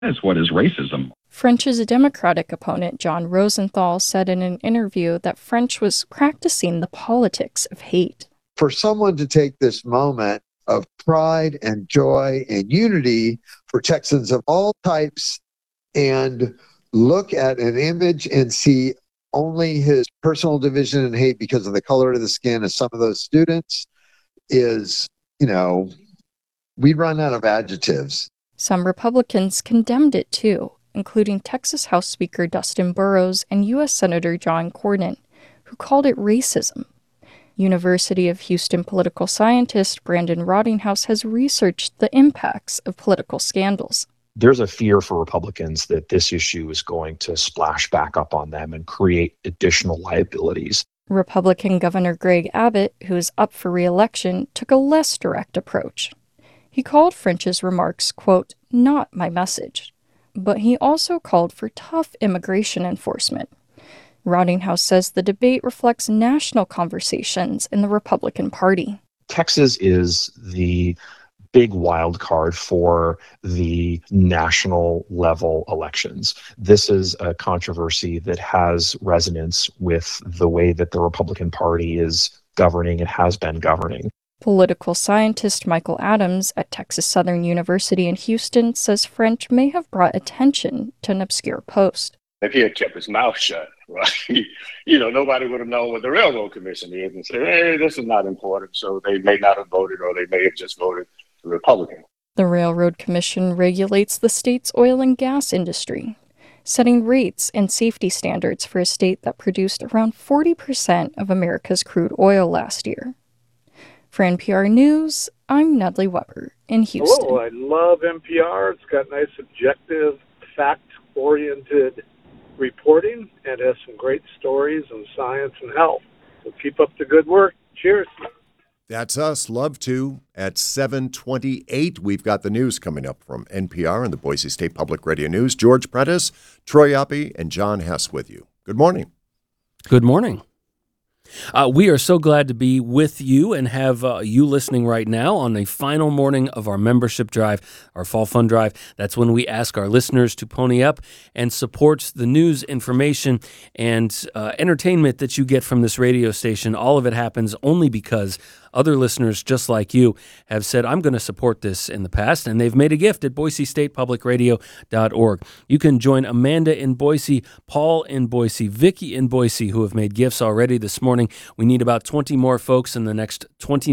is what is racism. French's Democratic opponent, John Rosenthal, said in an interview that French was practicing the politics of hate. For someone to take this moment of pride and joy and unity for Texans of all types and look at an image and see only his personal division and hate because of the color of the skin of some of those students is, we run out of adjectives. Some Republicans condemned it too, including Texas House Speaker Dustin Burrows and U.S. Senator John Cornyn, who called it racism. University of Houston political scientist Brandon Rottinghouse has researched the impacts of political scandals. There's a fear for Republicans that this issue is going to splash back up on them and create additional liabilities. Republican Governor Greg Abbott, who is up for re-election, took a less direct approach. He called French's remarks, quote, "not my message." But he also called for tough immigration enforcement. Rottinghouse says the debate reflects national conversations in the Republican Party. Texas is the big wild card for the national level elections. This is a controversy that has resonance with the way that the Republican Party is governing and has been governing. Political scientist Michael Adams at Texas Southern University in Houston says French may have brought attention to an obscure post. If he had kept his mouth shut, right, nobody would have known what the Railroad Commission is and said, hey, this is not important. So they may not have voted, or they may have just voted Republican. The Railroad Commission regulates the state's oil and gas industry, setting rates and safety standards for a state that produced around 40% of America's crude oil last year. For NPR News, I'm Nedley Weber in Houston. Hello, I love NPR. It's got nice, objective, fact-oriented reporting and has some great stories on science and health. So keep up the good work. Cheers. That's us. Love to. At 7:28, we've got the news coming up from NPR and the Boise State Public Radio News. George Prentice, Troy Yoppie, and John Hess with you. Good morning. Good morning. We are so glad to be with you and have you listening right now on the final morning of our membership drive, our Fall Fund Drive. That's when we ask our listeners to pony up and support the news, information, and entertainment that you get from this radio station. All of it happens only because other listeners just like you have said, I'm going to support this in the past, and they've made a gift at BoiseStatePublicRadio.org. You can join Amanda in Boise, Paul in Boise, Vicky in Boise, who have made gifts already this morning. We need about 20 more folks in the next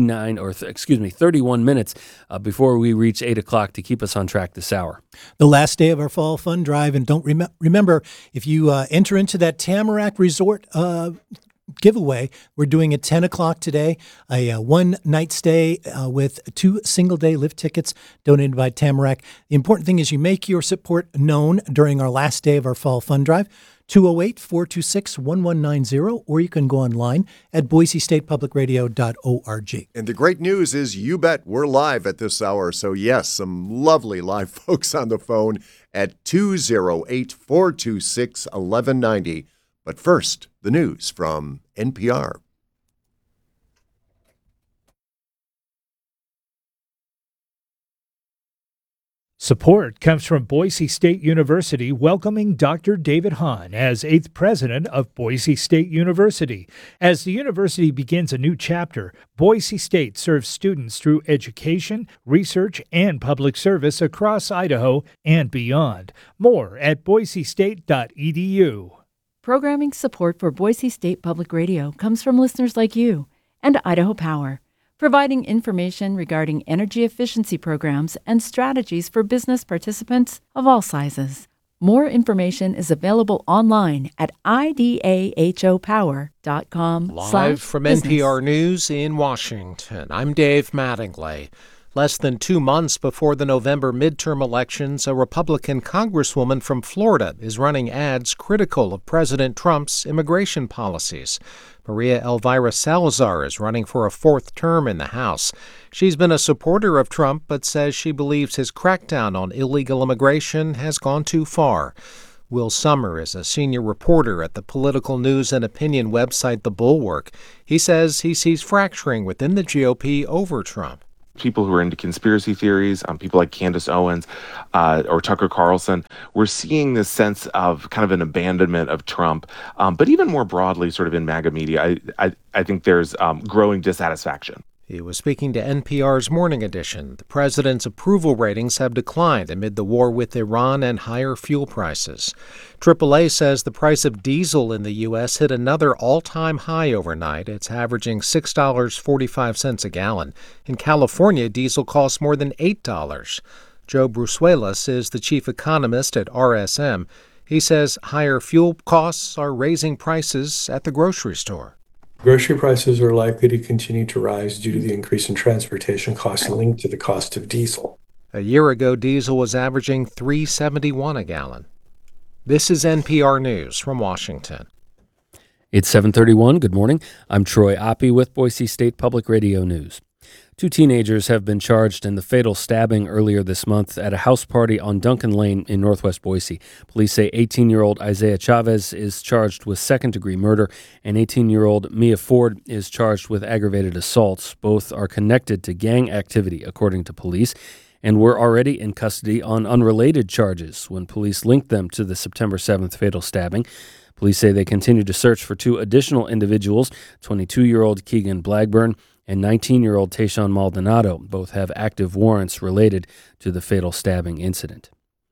31 minutes before we reach 8 o'clock to keep us on track this hour. The last day of our Fall Fund Drive, and don't remember, if you enter into that Tamarack Resort giveaway, we're doing at 10 o'clock today, a one-night stay with 2 single-day lift tickets donated by Tamarack. The important thing is you make your support known during our last day of our Fall Fund Drive, 208-426-1190, or you can go online at boisestatepublicradio.org. And the great news is, you bet, we're live at this hour. So yes, some lovely live folks on the phone at 208-426-1190. But first, the news from NPR. Support comes from Boise State University welcoming Dr. David Hahn as 8th president of Boise State University. As the university begins a new chapter, Boise State serves students through education, research, and public service across Idaho and beyond. More at boisestate.edu. Programming support for Boise State Public Radio comes from listeners like you and Idaho Power, providing information regarding energy efficiency programs and strategies for business participants of all sizes. More information is available online at idahopower.com. Live from NPR News in Washington, I'm Dave Mattingly. Less than 2 months before the November midterm elections, a Republican congresswoman from Florida is running ads critical of President Trump's immigration policies. Maria Elvira Salazar is running for a 4th term in the House. She's been a supporter of Trump, but says she believes his crackdown on illegal immigration has gone too far. Will Sommer is a senior reporter at the political news and opinion website The Bulwark. He says he sees fracturing within the GOP over Trump. people who are into conspiracy theories, people like Candace Owens or Tucker Carlson, we're seeing this sense of kind of an abandonment of Trump. But even more broadly, sort of in MAGA media, I think there's growing dissatisfaction. He was speaking to NPR's Morning Edition. The president's approval ratings have declined amid the war with Iran and higher fuel prices. AAA says the price of diesel in the U.S. hit another all-time high overnight. It's averaging $6.45 a gallon. In California, diesel costs more than $8. Joe Brusuelas is the chief economist at RSM. He says higher fuel costs are raising prices at the grocery store. Grocery prices are likely to continue to rise due to the increase in transportation costs linked to the cost of diesel. A year ago, diesel was averaging $3.71 a gallon. This is NPR News from Washington. It's 7:31. Good morning. I'm Troy Oppie with Boise State Public Radio News. 2 teenagers have been charged in the fatal stabbing earlier this month at a house party on Duncan Lane in northwest Boise. Police say 18-year-old Isaiah Chavez is charged with second-degree murder, and 18-year-old Mia Ford is charged with aggravated assaults. Both are connected to gang activity, according to police, and were already in custody on unrelated charges when police linked them to the September 7th fatal stabbing. Police say they continue to search for 2 additional individuals, 22-year-old Keegan Blackburn and 19-year-old Tayshawn Maldonado. Both have active warrants related to the fatal stabbing incident.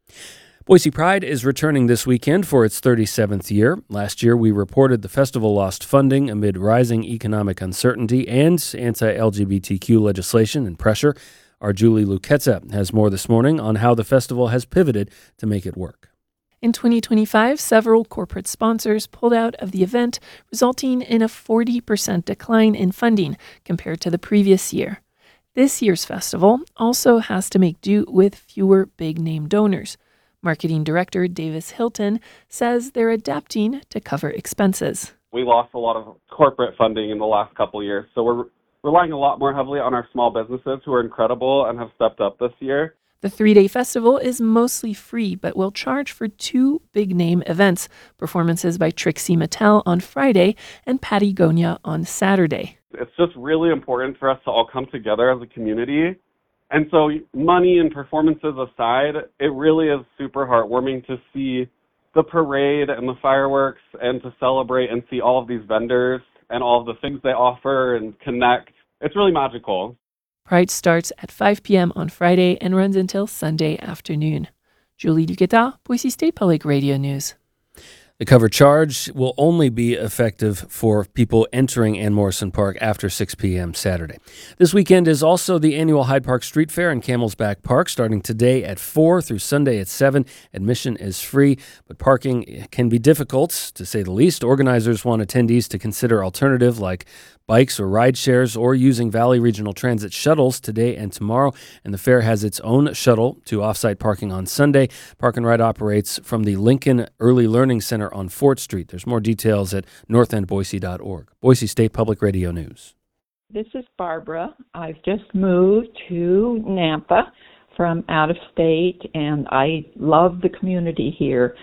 Boise Pride is returning this weekend for its 37th year. Last year, we reported the festival lost funding amid rising economic uncertainty and anti-LGBTQ legislation and pressure. Our Julie Lucchezza has more this morning on how the festival has pivoted to make it work. In 2025, several corporate sponsors pulled out of the event, resulting in a 40% decline in funding compared to the previous year. This year's festival also has to make do with fewer big-name donors. Marketing Director Davis Hilton says they're adapting to cover expenses. We lost a lot of corporate funding in the last couple of years, so we're relying a lot more heavily on our small businesses who are incredible and have stepped up this year. The 3-day festival is mostly free, but will charge for 2 big-name events, performances by Trixie Mattel on Friday and Patty Gonia on Saturday. It's just really important for us to all come together as a community. And so money and performances aside, it really is super heartwarming to see the parade and the fireworks and to celebrate and see all of these vendors and all of the things they offer and connect. It's really magical. Pride starts at 5 p.m. on Friday and runs until Sunday afternoon. Julie Duqueta, Boise State Public Radio News. The cover charge will only be effective for people entering Ann Morrison Park after 6 p.m. Saturday. This weekend is also the annual Hyde Park Street Fair in Camel's Back Park, starting today at 4 through Sunday at 7. Admission is free, but parking can be difficult, to say the least. Organizers want attendees to consider alternative like bikes or ride shares or using Valley Regional Transit shuttles today and tomorrow. And the fair has its own shuttle to offsite parking on Sunday. Park and Ride operates from the Lincoln Early Learning Center on Fort Street. There's more details at northendboise.org. Boise State Public Radio News. This is Barbara. I've just moved to Nampa from out of state, and I love the community here.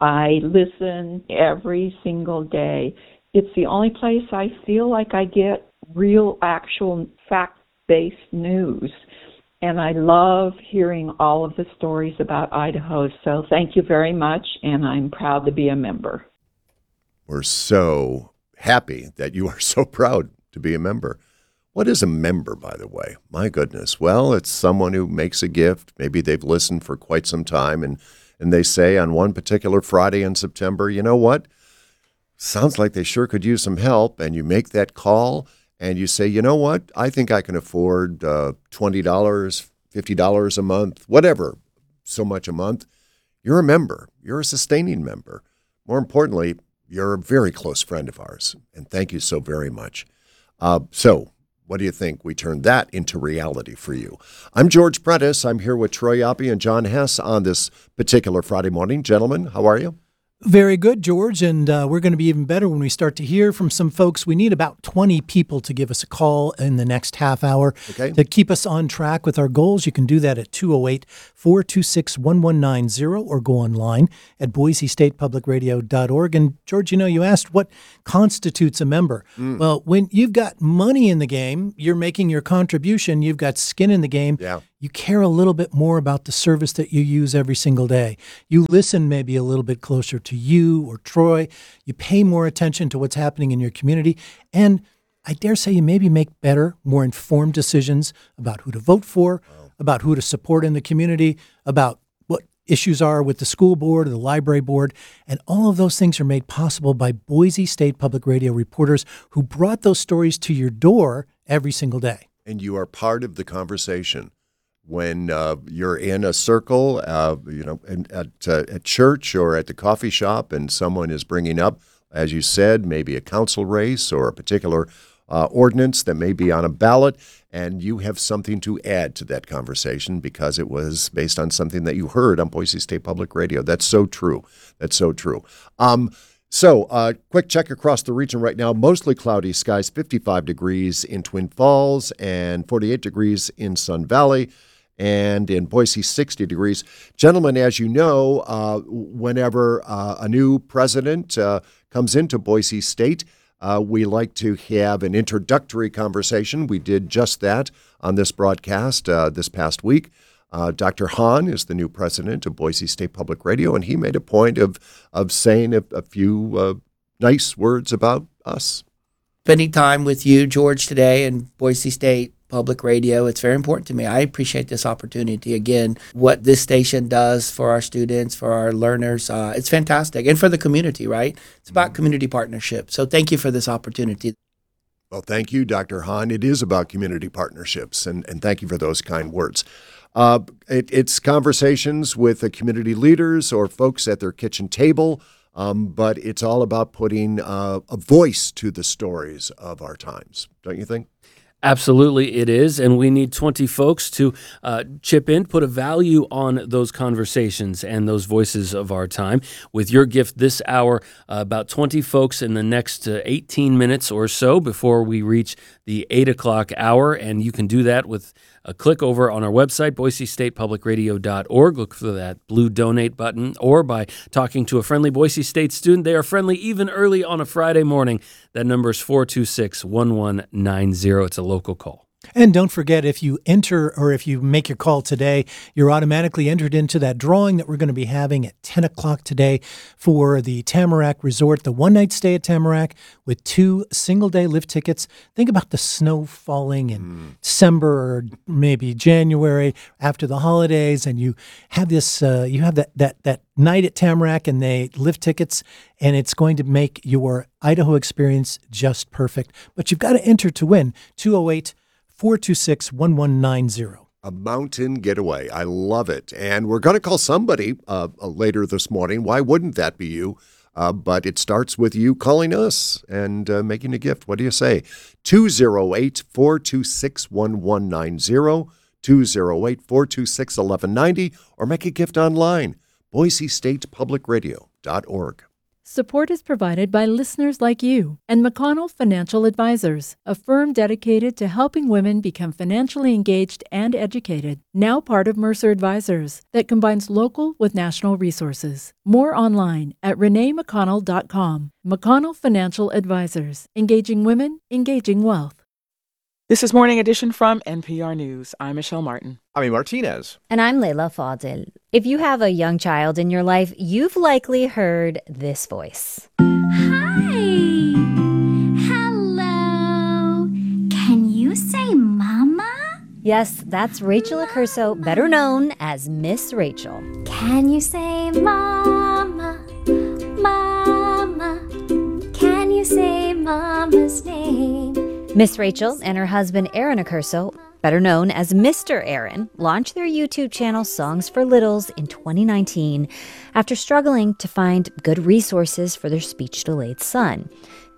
I listen every single day. It's the only place I feel like I get real, actual, fact-based news. And I love hearing all of the stories about Idaho. So thank you very much, and I'm proud to be a member. We're so happy that you are so proud to be a member. What is a member, by the way? My goodness. Well, it's someone who makes a gift. Maybe they've listened for quite some time, and they say on one particular Friday in September, you know what? Sounds like they sure could use some help, and you make that call, and you say, you know what, I think I can afford $20, $50 a month, whatever, so much a month. You're a member. You're a sustaining member. More importantly, you're a very close friend of ours, and thank you so very much. So what do you think? We turned that into reality for you. I'm George Prentice. I'm here with Troy Oppie and John Hess on this particular Friday morning. Gentlemen, how are you? Very good, George. And we're going to be even better when we start to hear from some folks. We need about 20 people to give us a call in the next half hour to keep us on track with our goals. You can do that at 208-426-1190 or go online at BoiseStatePublicRadio.org. And George, you asked what constitutes a member. Well, when you've got money in the game, you're making your contribution, you've got skin in the game. Yeah. You care a little bit more about the service that you use every single day. You listen maybe a little bit closer to you or Troy. You pay more attention to what's happening in your community. And I dare say you maybe make better, more informed decisions about who to vote for, about who to support in the community, about what issues are with the school board or the library board. And all of those things are made possible by Boise State Public Radio reporters who brought those stories to your door every single day. And you are part of the conversation. When you're in a circle, at church or at the coffee shop, and someone is bringing up, as you said, maybe a council race or a particular ordinance that may be on a ballot, and you have something to add to that conversation because it was based on something that you heard on Boise State Public Radio. That's so true. That's so true. Quick check across the region right now. Mostly cloudy skies, 55 degrees in Twin Falls and 48 degrees in Sun Valley. And in Boise, 60 degrees. Gentlemen, as you know, whenever a new president comes into Boise State, we like to have an introductory conversation. We did just that on this broadcast this past week. Dr. Hahn is the new president of Boise State Public Radio, and he made a point of saying a few nice words about us. Spending time with you, George, today in Boise State Public Radio. It's very important to me. I appreciate this opportunity. Again, what this station does for our students, for our learners, it's fantastic. And for the community, right? It's about community partnership. So thank you for this opportunity. Well, thank you, Dr. Hahn. It is about community partnerships, and thank you for those kind words. It's conversations with the community leaders or folks at their kitchen table, but it's all about putting a voice to the stories of our times, don't you think? Absolutely, it is, and we need 20 folks to chip in, put a value on those conversations and those voices of our time. With your gift this hour, about 20 folks in the next 18 minutes or so before we reach the 8 o'clock hour, and you can do that with a click over on our website, BoiseStatePublicRadio.org. Look for that blue donate button, or by talking to a friendly Boise State student. They are friendly even early on a Friday morning. That number is 426-1190. It's a local call. And don't forget, if you enter or if you make your call today, you're automatically entered into that drawing that we're going to be having at 10 o'clock today for the Tamarack Resort, the one-night stay at Tamarack with 2 single-day lift tickets. Think about the snow falling in December or maybe January after the holidays, and you have this, you have that night at Tamarack and they lift tickets, and it's going to make your Idaho experience just perfect. But you've got to enter to win. 208-426-1190. A mountain getaway. I love it. And we're going to call somebody later this morning. Why wouldn't that be you? But it starts with you calling us and making a gift. What do you say? 208-426-1190, 208-426-1190, or make a gift online, BoiseStatePublicRadio.org. Support is provided by listeners like you and McConnell Financial Advisors, a firm dedicated to helping women become financially engaged and educated, now part of Mercer Advisors, that combines local with national resources. More online at ReneeMcConnell.com. McConnell Financial Advisors, engaging women, engaging wealth. This is Morning Edition from NPR News. I'm Michelle Martin. I'm Martinez. And I'm Leila Fadil. If you have a young child in your life, you've likely heard this voice. Hi. Hello. Can you say mama? Yes, that's Rachel Accurso, better known as Miss Rachel. Can you say mama? Mama. Can you say mama's name? Miss Rachel and her husband Aaron Accurso, better known as Mr. Aaron, launched their YouTube channel Songs for Littles in 2019 after struggling to find good resources for their speech-delayed son.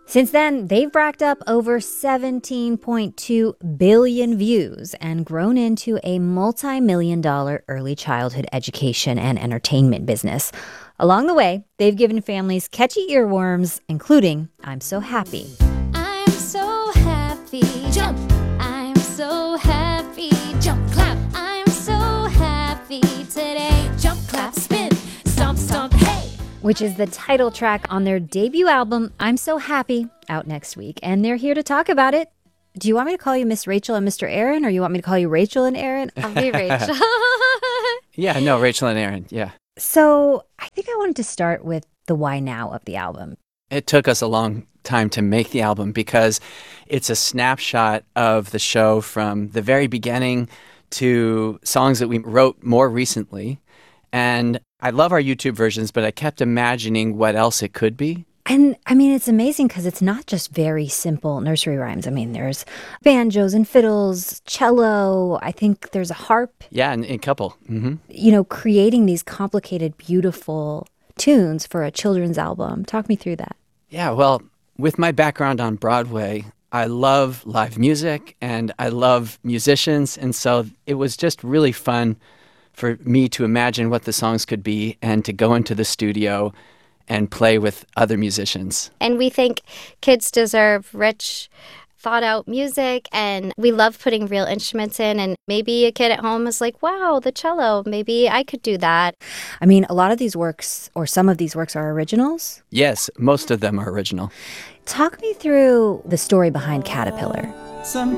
Since then, they've racked up over 17.2 billion views and grown into a multi-million-dollar early childhood education and entertainment business. Along the way, they've given families catchy earworms, including I'm So Happy. I'm so happy. Jump. I'm so happy. Jump, clap. I'm so happy today. Jump, clap, spin. Stomp, stomp, hey. Which is the title track on their debut album, I'm So Happy, out next week. And they're here to talk about it. Do you want me to call you Miss Rachel and Mr. Aaron, or you want me to call you Rachel and Aaron? I'll be Rachel. Yeah, no, Rachel and Aaron, yeah. So I think I wanted to start with the why now of the album. It took us a long time to make the album because it's a snapshot of the show from the very beginning to songs that we wrote more recently. And I love our YouTube versions, but I kept imagining what else it could be. And I mean, it's amazing because it's not just very simple nursery rhymes. I mean, there's banjos and fiddles, cello. I think there's a harp. Yeah, and a couple. Mm-hmm. You know, creating these complicated, beautiful tunes for a children's album. Talk me through that. Yeah, well, with my background on Broadway, I love live music and I love musicians. And so it was just really fun for me to imagine what the songs could be and to go into the studio and play with other musicians. And we think kids deserve rich, thought-out music, and we love putting real instruments in, and maybe a kid at home is like, wow, the cello, maybe I could do that. I mean, a lot of these works, or some of these works, are originals. Yes, most of them are original. Talk me through the story behind Caterpillar. Some